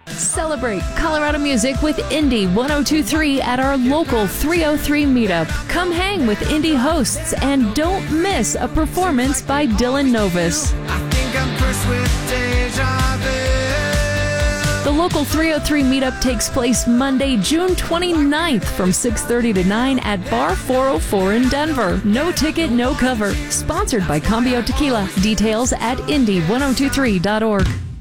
Celebrate Colorado music with Indie 1023 at our local 303 meetup. Come hang with indie hosts and don't miss a performance by Dylan Novus. I think I'm cursed with deja vu. The local 303 meetup takes place Monday, June 29th from 6:30 to 9 at Bar 404 in Denver. No ticket, no cover. Sponsored by Cambio Tequila. Details at indie1023.org.